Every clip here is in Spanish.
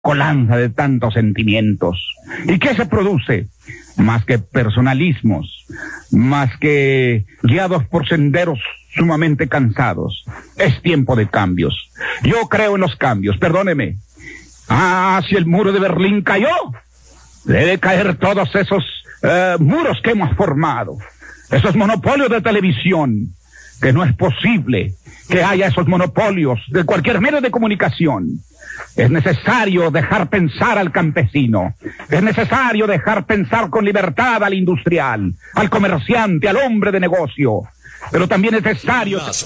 mezcolanza de tantos sentimientos. ¿Y qué se produce? Más que personalismos, más que guiados por senderos sumamente cansados. Es tiempo de cambios. Yo creo en los cambios, perdóneme. Si el muro de Berlín cayó, debe caer todos esos muros que hemos formado, esos monopolios de televisión, que no es posible que haya esos monopolios de cualquier medio de comunicación. Es necesario dejar pensar al campesino, es necesario dejar pensar con libertad al industrial, al comerciante, al hombre de negocio, pero también es necesario las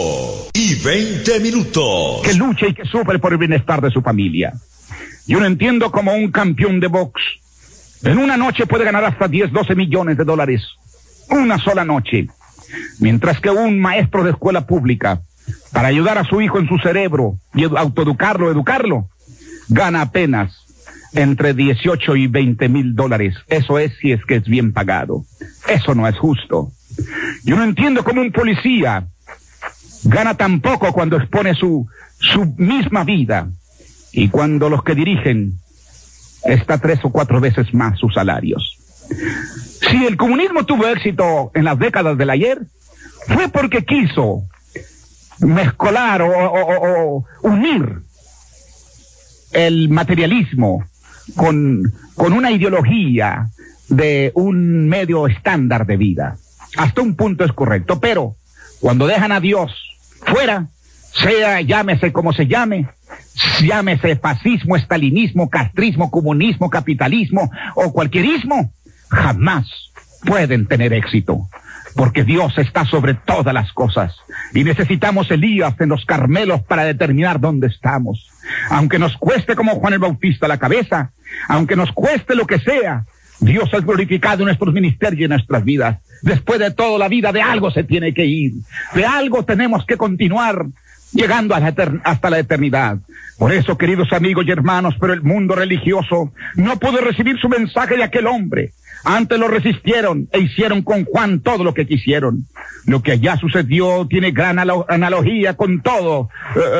8:20 que luche y que sufre por el bienestar de su familia. Yo no entiendo cómo un campeón de box en una noche puede ganar hasta 10-12 millones de dólares, una sola noche, mientras que un maestro de escuela pública, para ayudar a su hijo en su cerebro y educarlo, gana apenas entre 18 y 20 mil dólares. Eso es si es que es bien pagado. Eso no es justo. Yo no entiendo cómo un policía gana tan poco cuando expone su misma vida, y cuando los que dirigen está 3 o 4 veces más sus salarios. Si el comunismo tuvo éxito en las décadas del ayer, fue porque quiso mezcolar o unir el materialismo con una ideología de un medio estándar de vida. Hasta un punto es correcto, pero cuando dejan a Dios fuera, llámese como se llame, llámese fascismo, estalinismo, castrismo, comunismo, capitalismo o cualquierismo, jamás pueden tener éxito, porque Dios está sobre todas las cosas y necesitamos Elías en los Carmelos para determinar dónde estamos. Aunque nos cueste como Juan el Bautista la cabeza, aunque nos cueste lo que sea, Dios es glorificado en nuestros ministerios y en nuestras vidas. Después de todo, la vida de algo se tiene que ir, de algo tenemos que continuar llegando hasta la eternidad. Por eso, queridos amigos y hermanos, pero el mundo religioso no pudo recibir su mensaje de aquel hombre. Antes lo resistieron e hicieron con Juan todo lo que quisieron. Lo que allá sucedió tiene gran analogía con todo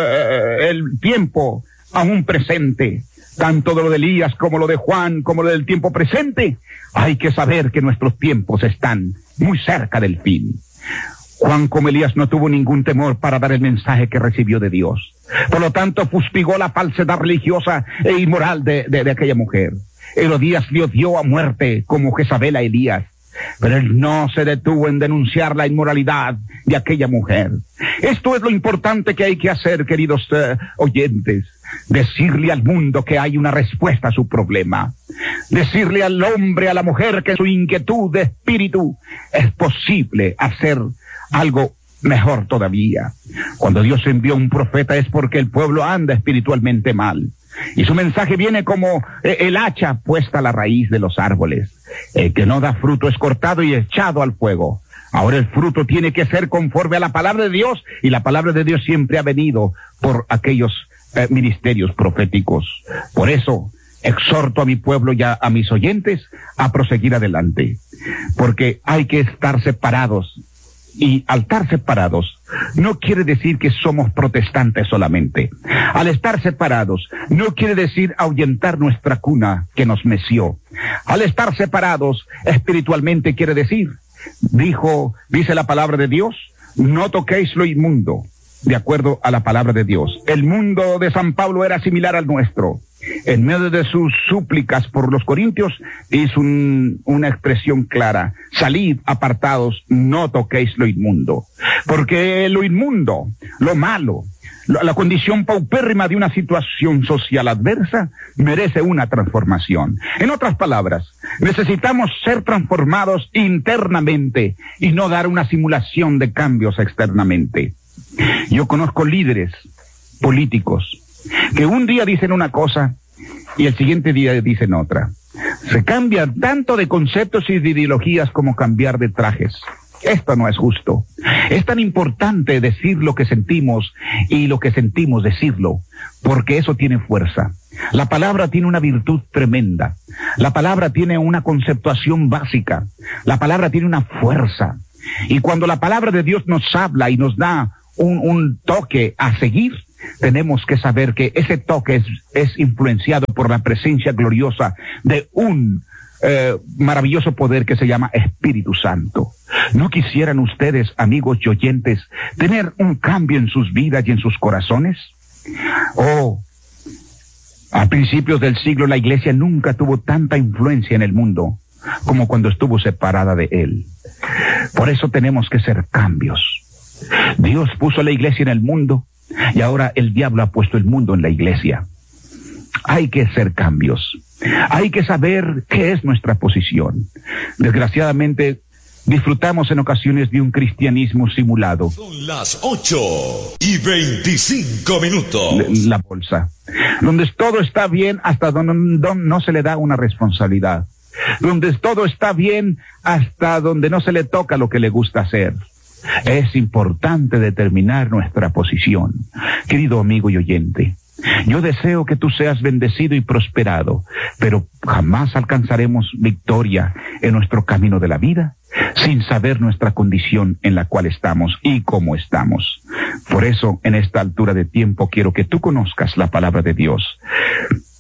el tiempo aún presente. Tanto de lo de Elías como lo de Juan, como lo del tiempo presente. Hay que saber que nuestros tiempos están muy cerca del fin. Juan, como Elías, no tuvo ningún temor para dar el mensaje que recibió de Dios. Por lo tanto, fustigó la falsedad religiosa e inmoral de aquella mujer. Herodías le odió a muerte como Jezabel a Elías, pero él no se detuvo en denunciar la inmoralidad de aquella mujer. Esto es lo importante que hay que hacer, queridos oyentes. Decirle al mundo que hay una respuesta a su problema. Decirle al hombre, a la mujer, que en su inquietud de espíritu es posible hacer algo mejor todavía. Cuando Dios envió un profeta es porque el pueblo anda espiritualmente mal. Y su mensaje viene como el hacha puesta a la raíz de los árboles. El que no da fruto es cortado y echado al fuego. Ahora el fruto tiene que ser conforme a la palabra de Dios, y la palabra de Dios siempre ha venido por aquellos ministerios proféticos. Por eso exhorto a mi pueblo y a mis oyentes a proseguir adelante, porque hay que estar separados. Y al estar separados no quiere decir que somos protestantes solamente. Al estar separados no quiere decir ahuyentar nuestra cuna que nos meció. Al estar separados espiritualmente quiere decir, dice la palabra de Dios, no toquéis lo inmundo, de acuerdo a la palabra de Dios. El mundo de San Pablo era similar al nuestro. En medio de sus súplicas por los corintios, hizo una expresión clara: salid apartados, no toquéis lo inmundo. Porque lo inmundo, lo malo, la condición paupérrima de una situación social adversa, merece una transformación. En otras palabras, necesitamos ser transformados internamente y no dar una simulación de cambios externamente. Yo conozco líderes políticos que un día dicen una cosa y el siguiente día dicen otra. Se cambia tanto de conceptos y de ideologías como cambiar de trajes. Esto no es justo. Es tan importante decir lo que sentimos y lo que sentimos decirlo, porque eso tiene fuerza. La palabra tiene una virtud tremenda. La palabra tiene una conceptuación básica. La palabra tiene una fuerza. Y cuando la palabra de Dios nos habla y nos da un toque a seguir, tenemos que saber que ese toque es influenciado por la presencia gloriosa de un maravilloso poder que se llama Espíritu Santo. ¿No quisieran ustedes, amigos y oyentes, tener un cambio en sus vidas y en sus corazones? A principios del siglo la iglesia nunca tuvo tanta influencia en el mundo como cuando estuvo separada de él. Por eso tenemos que hacer cambios. Dios puso la iglesia en el mundo y ahora el diablo ha puesto el mundo en la iglesia. Hay que hacer cambios. Hay que saber qué es nuestra posición. Desgraciadamente, disfrutamos en ocasiones de un cristianismo simulado. Son las 8:25. La bolsa. Donde todo está bien hasta donde no se le da una responsabilidad. Donde todo está bien hasta donde no se le toca lo que le gusta hacer. Es importante determinar nuestra posición. Querido amigo y oyente, yo deseo que tú seas bendecido y prosperado, pero jamás alcanzaremos victoria en nuestro camino de la vida sin saber nuestra condición en la cual estamos y cómo estamos. Por eso, en esta altura de tiempo, quiero que tú conozcas la palabra de Dios.